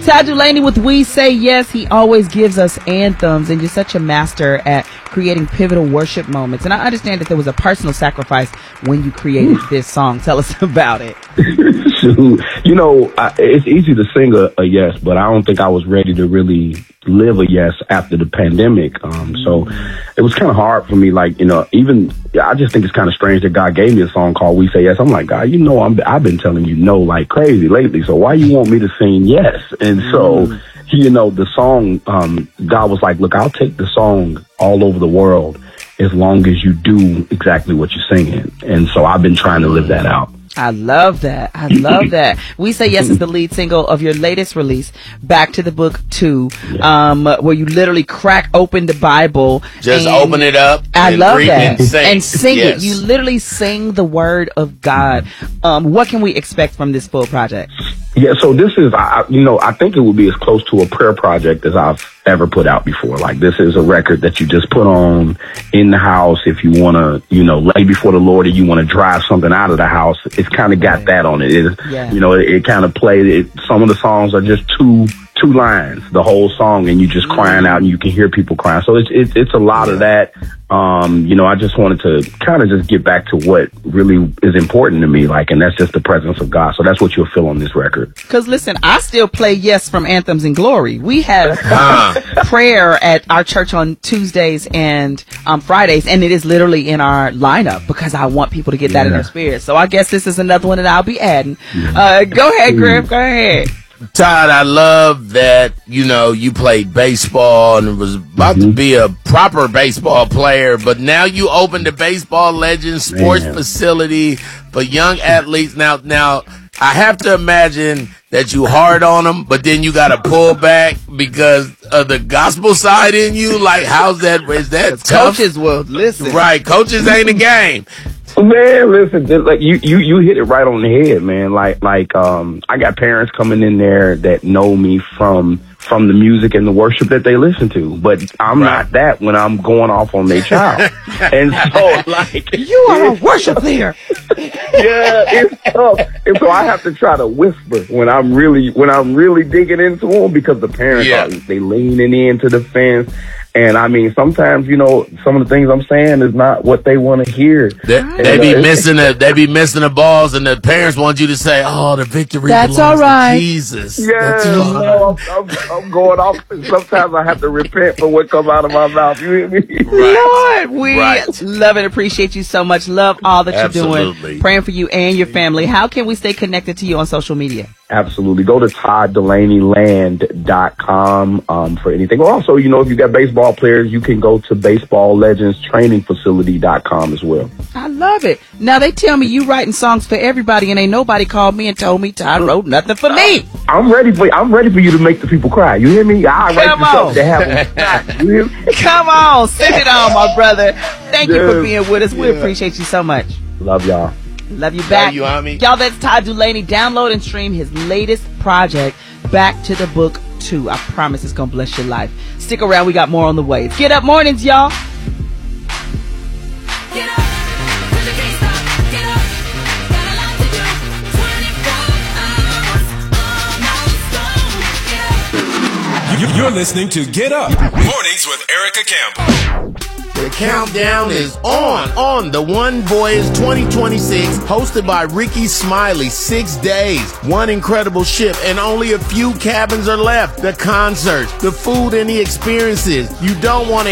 Ty Dulaney with We Say Yes. He always gives us anthems, and you're such a master at creating pivotal worship moments. And I understand that there was a personal sacrifice when you created this song. Tell us about it. Shoot. You know, it's easy to sing a yes, but I don't think I was ready to really live a yes after the pandemic. So it was kind of hard for me. Like, you know, even I just think it's kind of strange that God gave me a song called We Say Yes. I'm like, God, you know, I've been telling you no like crazy lately. So why you want me to sing yes? And so, you know, the song, God was like, look, I'll take the song all over the world as long as you do exactly what you're singing. And so I've been trying to live that out. I love that. I love that. We Say Yes is the lead single of your latest release, Back to the Book 2, where you literally crack open the Bible. Just open it up. I love that. And sing it. You literally sing the word of God. What can we expect from this full project? Yeah, so this is, I think it would be as close to a prayer project as I've ever put out before. Like, this is a record that you just put on in the house if you want to, you know, lay before the Lord and you want to drive something out of the house. It's kind of got that on it. You know, it kind of played it. Some of the songs are just two lines, the whole song, and you just crying out and you can hear people crying. So it's a lot of that. You know, I just wanted to kind of just get back to what really is important to me, like, and that's just the presence of God. So that's what you'll feel on this record. Because listen, I still play Yes from Anthems and Glory. We have prayer at our church on Tuesdays and Fridays, and it is literally in our lineup because I want people to get that in their spirit. So I guess this is another one that I'll be adding. Go ahead, Griff. Go ahead. Todd, I love that, you know, you played baseball and was about to be a proper baseball player, but now you opened the Baseball Legends sports facility for young athletes. Now, I have to imagine that you hard on them, but then you got to pull back because of the gospel side in you. Like, how's that? Is that tough? Coaches will listen. Right. Coaches ain't a game. Man, listen, like you hit it right on the head, man. Like I got parents coming in there that know me from the music and the worship that they listen to, but I'm not that when I'm going off on their child. And so, like, you are a worship leader. It's tough. And so I have to try to whisper when I'm really digging into them, because the parents are, they leaning into the fence. And I mean, sometimes, you know, some of the things I'm saying is not what they want to hear. They be missing the balls, and the parents want you to say, "Oh, the victory belongs to Jesus." Yeah, I'm going off. Sometimes I have to repent for what comes out of my mouth. You hear me? Lord, we love and appreciate you so much. Love all that you're doing. Praying for you and your family. How can we stay connected to you on social media? Absolutely. Go to ToddDulaneyLand.com for anything. Also, you know, if you got baseball players, you can go to BaseballLegendsTrainingFacility.com as well. I love it. Now, they tell me you writing songs for everybody, and ain't nobody called me and told me Todd wrote nothing for me. I'm ready for you to make the people cry. You hear me? I write the stuff to have them cry. You hear me? Come on. Send it on, my brother. Thank you for being with us. We appreciate you so much. Love y'all. Love you back. Love you, Ami. Y'all, that's Ty Dulaney. Download and stream his latest project, Back to the Book 2. I promise it's going to bless your life. Stick around. We got more on the way. Get Up Mornings, y'all. Get up, 'cause you can't stop. Get up, got a lot to do. 24 hours, non-stop. Get up. You're listening to Get Up Mornings with Erica Campbell. The countdown is on the One Voyage 2026, hosted by Ricky Smiley. 6 days, one incredible ship, and only a few cabins are left. The concerts, the food, and the experiences. You don't want to